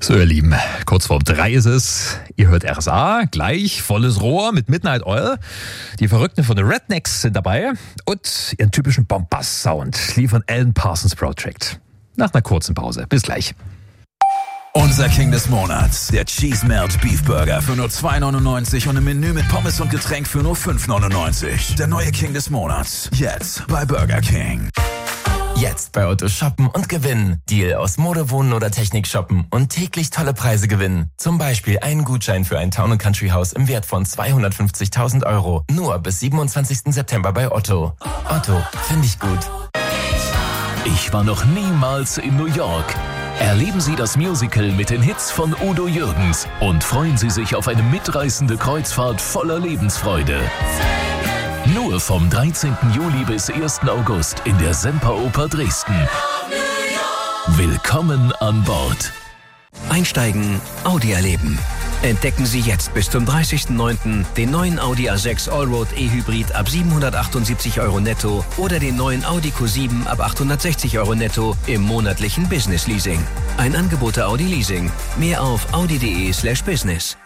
So, ihr Lieben, kurz vor 3 ist es. Ihr hört RSA, gleich volles Rohr mit Midnight Oil. Die Verrückten von den Rednecks sind dabei und ihren typischen Bombast-Sound liefern Alan Parsons Project. Nach einer kurzen Pause. Bis gleich. Unser King des Monats, der Cheese Melt Beef Burger für nur 2,99 und ein Menü mit Pommes und Getränk für nur 5,99. Der neue King des Monats, jetzt bei Burger King. Jetzt bei Otto shoppen und gewinnen. Deal aus Mode, Wohnen oder Technik shoppen und täglich tolle Preise gewinnen. Zum Beispiel einen Gutschein für ein Town & Country Haus im Wert von 250.000 €. Nur bis 27. September bei Otto. Otto, finde ich gut. Ich war noch niemals in New York. Erleben Sie das Musical mit den Hits von Udo Jürgens und freuen Sie sich auf eine mitreißende Kreuzfahrt voller Lebensfreude. Nur vom 13. Juli bis 1. August in der Semperoper Dresden. Willkommen an Bord. Einsteigen, Audi erleben. Entdecken Sie jetzt bis zum 30.09. den neuen Audi A6 Allroad E-Hybrid ab 778 € netto oder den neuen Audi Q7 ab 860 € netto im monatlichen Business Leasing. Ein Angebot der Audi Leasing. Mehr auf audi.de/business.